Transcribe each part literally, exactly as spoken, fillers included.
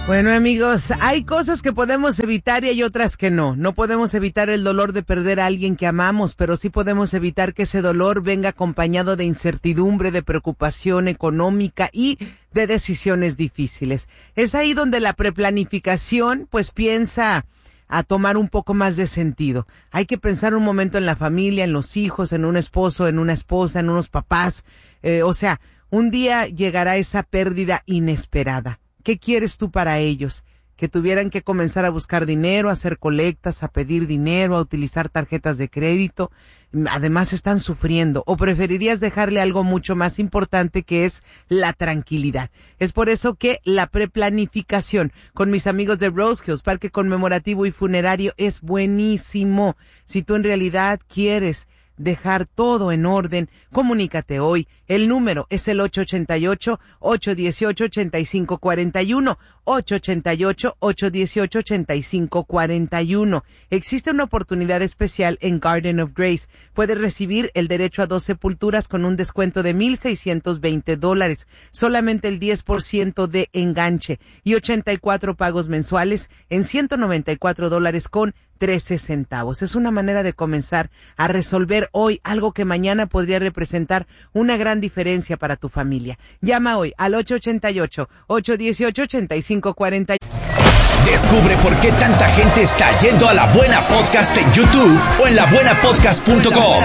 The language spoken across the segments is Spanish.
Bueno, amigos, hay cosas que podemos evitar y hay otras que no. No podemos evitar el dolor de perder a alguien que amamos, pero sí podemos evitar que ese dolor venga acompañado de incertidumbre, de preocupación económica y de decisiones difíciles. Es ahí donde la preplanificación, pues, piensa a tomar un poco más de sentido. Hay que pensar un momento en la familia, en los hijos, en un esposo, en una esposa, en unos papás. Eh, o sea, un día llegará esa pérdida inesperada. ¿Qué quieres tú para ellos? ¿Que tuvieran que comenzar a buscar dinero, a hacer colectas, a pedir dinero, a utilizar tarjetas de crédito? Además están sufriendo. ¿O preferirías dejarle algo mucho más importante, que es la tranquilidad? Es por eso que la preplanificación con mis amigos de Rose Hills, Parque Conmemorativo y Funerario, es buenísimo. Si tú en realidad quieres dejar todo en orden, comunícate hoy. El número es el ocho ocho ocho, ocho uno ocho, ocho cinco cuatro uno, ocho ocho ocho, ocho uno ocho, ocho cinco cuatro uno. Existe una oportunidad especial en Garden of Grace. Puedes recibir el derecho a dos sepulturas con un descuento de mil seiscientos veinte dólares, solamente el diez por ciento de enganche y ochenta y cuatro pagos mensuales en ciento noventa y cuatro dólares con trece centavos. Es una manera de comenzar a resolver hoy algo que mañana podría representar una gran diferencia para tu familia. Llama hoy al ocho ocho ocho, ocho uno ocho, ocho cinco cuatro uno. Descubre por qué tanta gente está yendo a La Buena Podcast en YouTube o en la buena podcast punto com.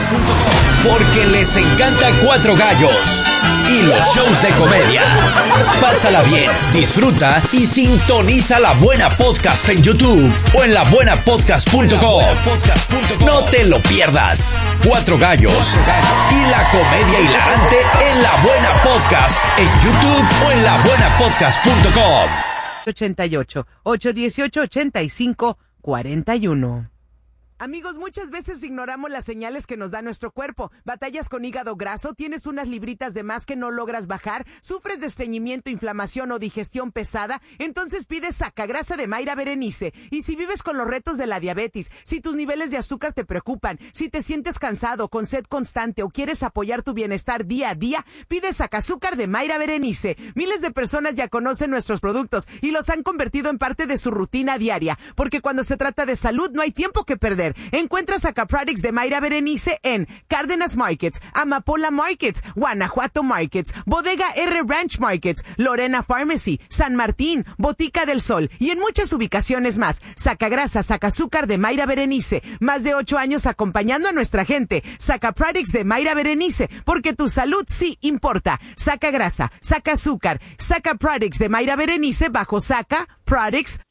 Porque les encanta Cuatro Gallos y los shows de comedia. Pásala bien, disfruta y sintoniza La Buena Podcast en YouTube o en la buena podcast punto com. No te lo pierdas. Cuatro Gallos y la comedia hilarante en La Buena Podcast en YouTube o en la buena podcast punto com. ochenta y ocho, ocho uno ocho, ocho cinco cuatro uno. Amigos, muchas veces ignoramos las señales que nos da nuestro cuerpo. ¿Batallas con hígado graso? ¿Tienes unas libritas de más que no logras bajar? ¿Sufres de estreñimiento, inflamación o digestión pesada? Entonces pide Sacagrasa de Mayra Berenice. Y si vives con los retos de la diabetes, si tus niveles de azúcar te preocupan, si te sientes cansado, con sed constante o quieres apoyar tu bienestar día a día, pide Sacazúcar de Mayra Berenice. Miles de personas ya conocen nuestros productos y los han convertido en parte de su rutina diaria, porque cuando se trata de salud no hay tiempo que perder. Encuentra Sacaproducts de Mayra Berenice en Cárdenas Markets, Amapola Markets, Guanajuato Markets, Bodega R Ranch Markets, Lorena Pharmacy, San Martín, Botica del Sol y en muchas ubicaciones más. Sacagrasa, Sacazúcar de Mayra Berenice. Más de ocho años acompañando a nuestra gente. Sacaproducts de Mayra Berenice, porque tu salud sí importa. Sacagrasa, Sacazúcar, Sacaproducts de Mayra Berenice bajo saca products